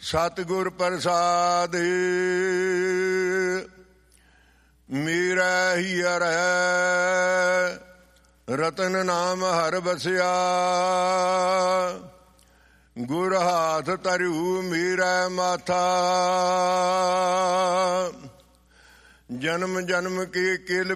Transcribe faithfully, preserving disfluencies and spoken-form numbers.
ਸਤਿਗੁਰ ਪ੍ਰਸਾਦਿ। ਮੇਰਾ ਹੀਅਰ ਰਤਨ ਨਾਮ ਹਰ ਬਸਿਆ, ਗੁਰ ਹਾਥ ਧਰਿਉ ਮੇਰਾ ਮਾਥਾ। ਜਨਮ ਜਨਮ ਕੀ ਕਿਲ